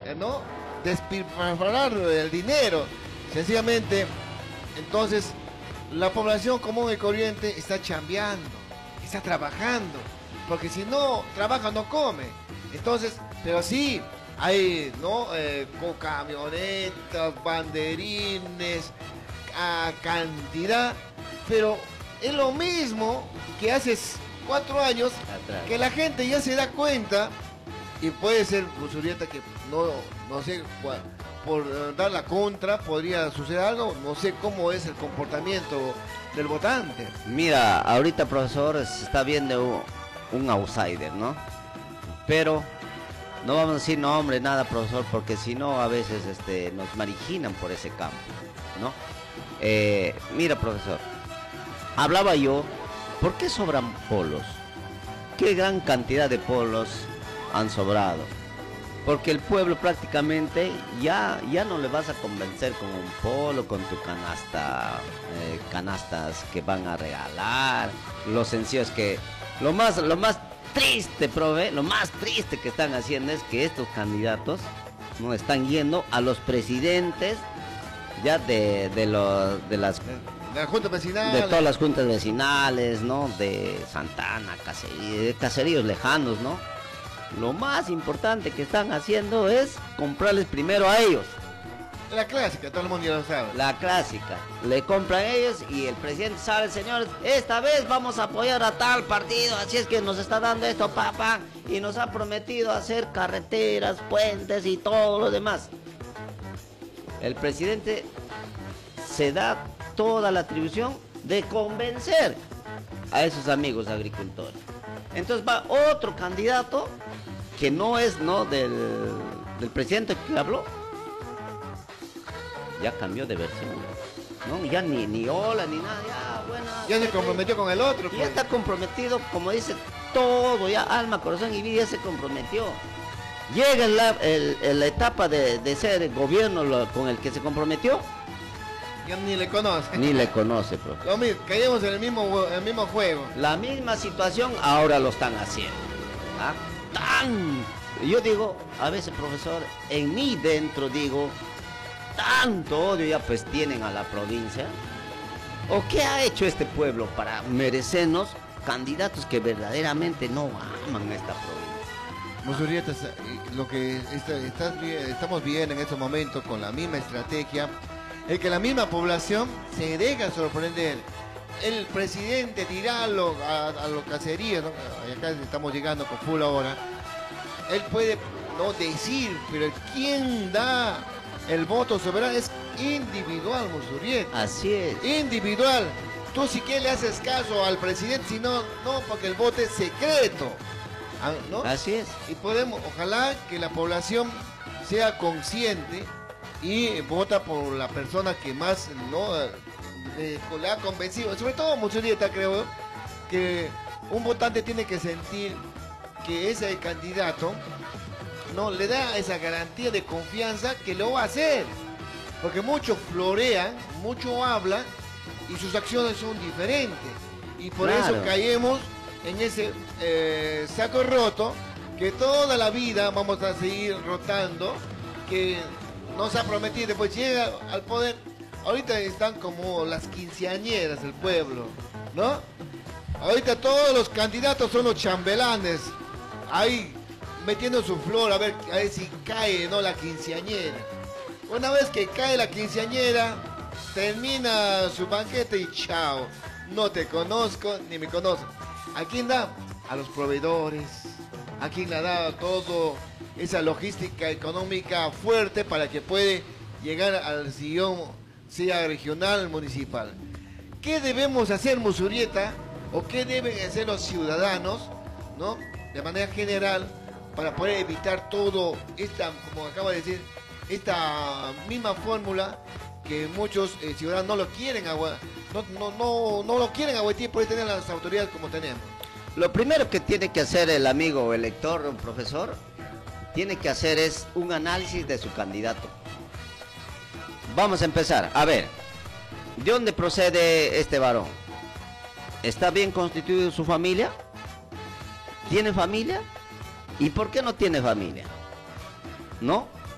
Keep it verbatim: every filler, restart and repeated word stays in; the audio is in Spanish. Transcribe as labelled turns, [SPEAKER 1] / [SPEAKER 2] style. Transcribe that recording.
[SPEAKER 1] ¿no? Despilfarrar el dinero. Sencillamente, entonces, la población común y corriente está chambeando, está trabajando, porque si no trabaja no come. Entonces, pero sí, hay, ¿no? Eh, con camionetas, banderines, a cantidad, pero es lo mismo que hace cuatro años,
[SPEAKER 2] Atrás.
[SPEAKER 1] que la gente ya se da cuenta, y puede ser, Musurieta, que no, no sé, por eh, dar la contra, podría suceder algo, no sé cómo es el comportamiento del votante.
[SPEAKER 2] Mira, ahorita, profesor, se está viendo un, un outsider, ¿no? Pero no vamos a decir nombre, nada, profesor, porque si no, a veces este, nos mariginan por ese campo, ¿no? Eh, mira, profesor, hablaba yo, ¿por qué sobran polos? ¿Qué gran cantidad de polos han sobrado? Porque el pueblo prácticamente ya, ya no le vas a convencer con un polo, con tu canasta, eh, canastas que van a regalar, lo sencillo es que, lo más, lo más triste, profe, lo más triste que están haciendo es que estos candidatos no están yendo a los presidentes ya de, de, los, de las...
[SPEAKER 1] De la Junta Vecinal.
[SPEAKER 2] De todas las juntas vecinales, ¿no? De Santana, caseríos, de caseríos lejanos, ¿no? Lo más importante que están haciendo es comprarles primero a ellos.
[SPEAKER 1] La clásica, todo el mundo ya lo sabe.
[SPEAKER 2] La clásica. Le compran ellos y el presidente sabe, señores, esta vez vamos a apoyar a tal partido, así es que nos está dando esto, papá, y nos ha prometido hacer carreteras, puentes y todo lo demás. El presidente se da toda la atribución de convencer a esos amigos agricultores. Entonces va otro candidato que no es no del, del presidente que habló. Ya cambió de versión, ¿no? Ya ni, ni hola ni nada, ya buena.
[SPEAKER 1] Ya se comprometió con el otro.
[SPEAKER 2] Ya
[SPEAKER 1] Pues.
[SPEAKER 2] está comprometido, como dice, todo, ya alma, corazón y vida, ya se comprometió. Llega la, el, el, la etapa de, de ser el gobierno lo, con el que se comprometió.
[SPEAKER 1] Ya ni le conoce.
[SPEAKER 2] Ni le conoce, profe.
[SPEAKER 1] Lo mismo, caemos en el mismo, el mismo juego.
[SPEAKER 2] La misma situación ahora lo están haciendo. ¿Ah? Tan, yo digo, a veces, profesor, en mí dentro digo, tanto odio ya pues tienen a la provincia. ¿O qué ha hecho este pueblo para merecernos candidatos que verdaderamente no aman a esta provincia?
[SPEAKER 1] Musurieta, lo que está, estás, estamos viendo en estos momentos con la misma estrategia, es que la misma población se deja sorprender. El presidente tirarlo a, a los caseríos, ¿no? Acá estamos llegando con full ahora. Él puede no decir, pero ¿quién da el voto soberano? Es individual, Musurieta.
[SPEAKER 2] Así es.
[SPEAKER 1] Individual. Tú si que le haces caso al presidente, si no, no, porque el voto es secreto. ¿No?
[SPEAKER 2] Así es.
[SPEAKER 1] Y podemos, ojalá que la población sea consciente y vota por la persona que más no le, le ha convencido. Sobre todo Musurieta, creo que un votante tiene que sentir que ese candidato no le da esa garantía de confianza que lo va a hacer. Porque muchos florean, muchos hablan y sus acciones son diferentes. Y por
[SPEAKER 2] Claro.
[SPEAKER 1] eso caemos en ese eh, saco roto que toda la vida vamos a seguir rotando, que nos ha prometido, después llega al poder. Ahorita están como las quinceañeras del pueblo, ¿no? Ahorita todos los candidatos son los chambelanes, ahí metiendo su flor a ver, a ver si cae, ¿no? La quinceañera. Una vez que cae la quinceañera, termina su banquete y chao. No te conozco ni me conozco. ¿A quién da? A los proveedores. ¿A quién le da todo esa logística económica fuerte para que puede llegar al sillón, sea regional, municipal? ¿Qué debemos hacer, Musurieta? ¿O qué deben hacer los ciudadanos, ¿no? De manera general, para poder evitar todo esta, como acaba de decir, esta misma fórmula que muchos eh, ciudadanos no lo quieren agua, no, no, no, no lo quieren aguantar por tener las autoridades como tenemos.
[SPEAKER 2] Lo primero que tiene que hacer el amigo elector, un profesor, tiene que hacer es un análisis de su candidato. Vamos a empezar. A ver, ¿de dónde procede este varón? ¿Está bien constituido su familia? ¿Tiene familia? ¿Y por qué no tiene familia? ¿No?